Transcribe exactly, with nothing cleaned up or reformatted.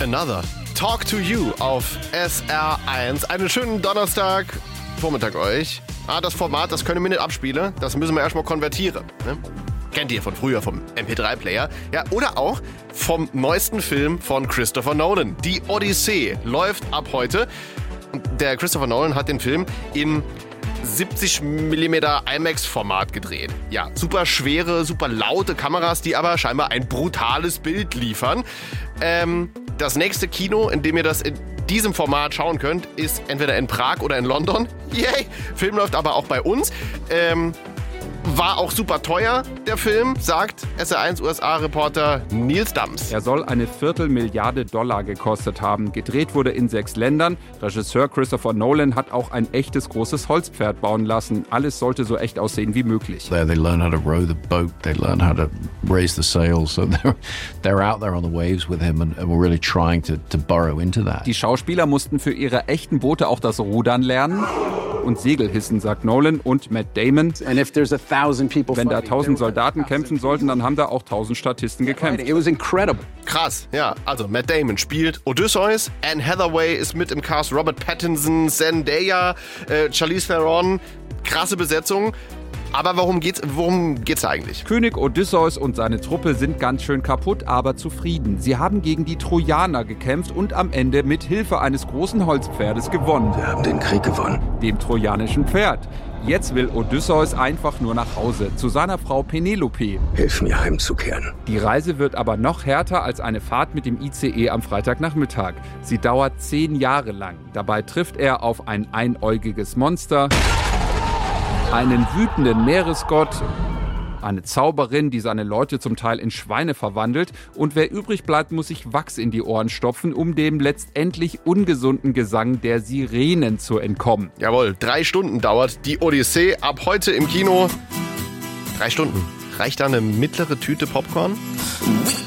Another. Talk to You auf S R eins. Einen schönen Donnerstag, Vormittag euch. Ah, das Format, das können wir nicht abspielen. Das müssen wir erstmal konvertieren. Ne? Kennt ihr von früher, vom M P drei Player. Ja, oder auch vom neuesten Film von Christopher Nolan. Die Odyssee läuft ab heute. Der Christopher Nolan hat den Film in siebzig Millimeter IMAX-Format gedreht. Ja, super schwere, super laute Kameras, die aber scheinbar ein brutales Bild liefern. Ähm, das nächste Kino, in dem ihr das in diesem Format schauen könnt, ist entweder in Prag oder in London. Yay! Film läuft aber auch bei uns. Ähm, war auch super teuer, der Film, sagt S R eins U S A-Reporter Nils Dams. Er soll eine Viertelmilliarde Dollar gekostet haben. Gedreht wurde in sechs Ländern. Regisseur Christopher Nolan hat auch ein echtes großes Holzpferd bauen lassen. Alles sollte so echt aussehen wie möglich. There they learn how to row the boat. They learn how to raise the sails. So they're, they're out there on the waves with him and, and we're really trying to, to burrow into that. Die Schauspieler mussten für ihre echten Boote auch das Rudern lernen und Segel hissen, sagt Nolan und Matt Damon. And if there's a thousand people Wenn da tausend Soldaten kämpfen sollten, dann haben da auch tausend Statisten gekämpft. It was incredible. Krass, ja. Also Matt Damon spielt Odysseus, Anne Hathaway ist mit im Cast, Robert Pattinson, Zendaya, äh, Charlize Theron. Krasse Besetzung. Aber worum geht's, worum geht's eigentlich? König Odysseus und seine Truppe sind ganz schön kaputt, aber zufrieden. Sie haben gegen die Trojaner gekämpft und am Ende mit Hilfe eines großen Holzpferdes gewonnen. Wir haben den Krieg gewonnen. Dem trojanischen Pferd. Jetzt will Odysseus einfach nur nach Hause, zu seiner Frau Penelope. Hilf mir heimzukehren. Die Reise wird aber noch härter als eine Fahrt mit dem I C E am Freitagnachmittag. Sie dauert zehn Jahre lang. Dabei trifft er auf ein einäugiges Monster, einen wütenden Meeresgott, eine Zauberin, die seine Leute zum Teil in Schweine verwandelt. Und wer übrig bleibt, muss sich Wachs in die Ohren stopfen, um dem letztendlich ungesunden Gesang der Sirenen zu entkommen. Jawohl, drei Stunden dauert die Odyssee. Ab heute im Kino. Drei Stunden. Reicht da eine mittlere Tüte Popcorn?